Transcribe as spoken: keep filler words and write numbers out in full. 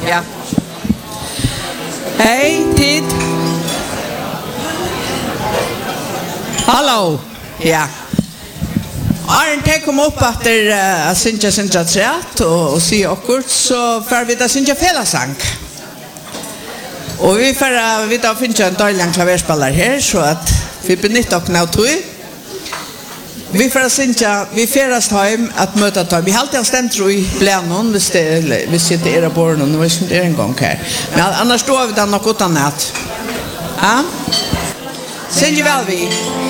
Ja. Hej, tid. Hallå. Ja. Arne, tenk kom upp efter uh, att synja synja trätt och, och se okkult så får vi att synja felasang. Och vi får uh, vi tar finna en dålig klaverspelare här så att vi benyttar och nå tog. Vi får synja vi färas hem att möta dem. Vi har alltid stämt tror i planen hvis det hvis det är på någon och visst det är en gång här. Men annars står vi där något annat. Ja? Synja väl vi.